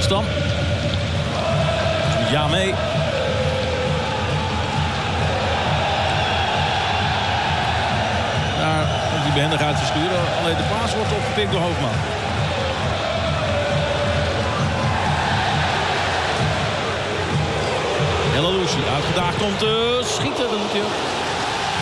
Stam. Ja mee. Daar komt hij behendig uit te sturen. Alleen de paas wordt opgepikt door Hoogman. El Alouchi uitgedaagd om te schieten. Dat doet hij ook.